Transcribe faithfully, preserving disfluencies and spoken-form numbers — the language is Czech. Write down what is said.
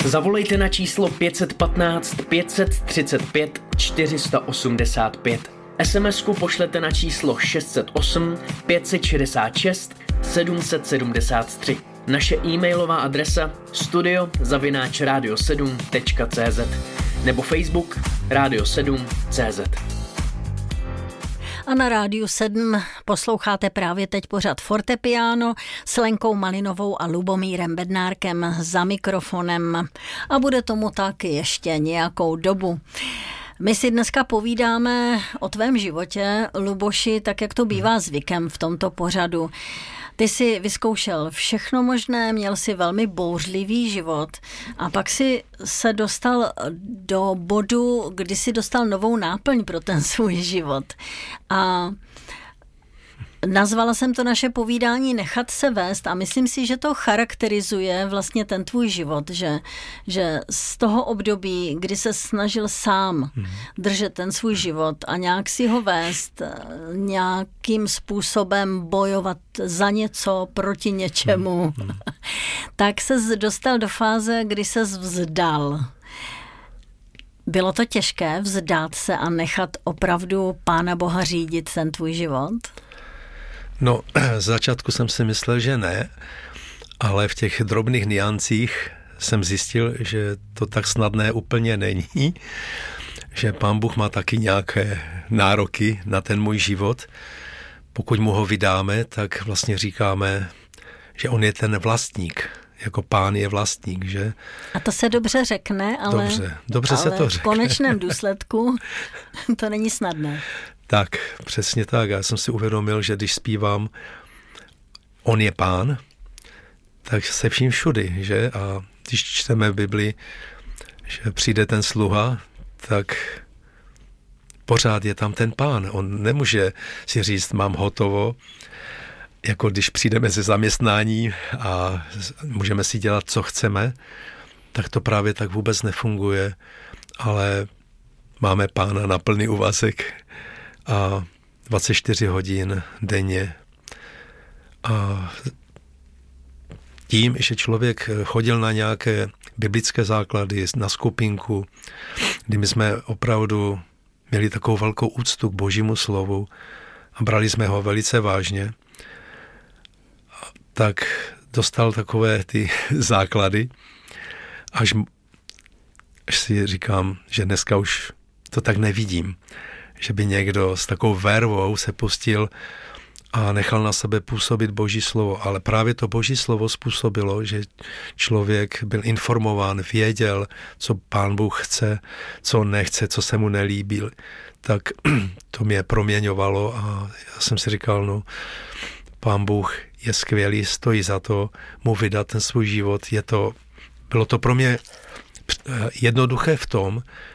Zavolejte na číslo pět jedna pět, pět tři pět, čtyři osm pět. es em esku pošlete na číslo šest set osm, pět set šedesát šest, sedm set sedmdesát tři. Naše e-mailová adresa studio zavináč radio sedm tečka cé zet nebo Facebook Radio sedm tečka cé zet. A na Rádiu sedm posloucháte právě teď pořad Fortepiano s Lenkou Malinovou a Lubomírem Bednárkem za mikrofonem. A bude tomu tak ještě nějakou dobu. My si dneska povídáme o tvém životě, Luboši, tak jak to bývá zvykem v tomto pořadu. Ty jsi vyzkoušel všechno možné, měl si velmi bouřlivý život a pak si se dostal do bodu, kdy si dostal novou náplň pro ten svůj život. A nazvala jsem to naše povídání Nechat se vést a myslím si, že to charakterizuje vlastně ten tvůj život, že, že z toho období, kdy se snažil sám držet ten svůj život a nějak si ho vést, nějakým způsobem bojovat za něco, proti něčemu, tak se dostal do fáze, kdy se vzdal. Bylo to těžké vzdát se a nechat opravdu Pána Boha řídit ten tvůj život? No, z začátku jsem si myslel, že ne, ale v těch drobných niancích jsem zjistil, že to tak snadné úplně není, že Pán Bůh má taky nějaké nároky na ten můj život. Pokud mu ho vydáme, tak vlastně říkáme, že on je ten vlastník, jako Pán je vlastník, že? A to se dobře řekne, ale, dobře, dobře ale se to řekne. V konečném důsledku to není snadné. Tak, přesně tak. Já jsem si uvědomil, že když zpívám On je Pán, tak se vším všudy, že? A když čteme Bibli, že přijde ten sluha, tak pořád je tam ten Pán. On nemůže si říct, mám hotovo, jako když přijdeme ze zaměstnání a můžeme si dělat, co chceme, tak to právě tak vůbec nefunguje, ale máme Pána na plný úvazek a dvacet čtyři hodin denně. A tím, že člověk chodil na nějaké biblické základy, na skupinku, kdy my jsme opravdu měli takovou velkou úctu k Božímu slovu a brali jsme ho velice vážně, tak dostal takové ty základy, až, až si říkám, že dneska už to tak nevidím, že by někdo s takovou vervou se pustil a nechal na sebe působit Boží slovo. Ale právě to Boží slovo způsobilo, že člověk byl informován, věděl, co Pán Bůh chce, co nechce, co se mu nelíbí. Tak to mě proměňovalo a já jsem si říkal, no, Pán Bůh je skvělý, stojí za to mu vydat ten svůj život. Je to, bylo to pro mě jednoduché v tom,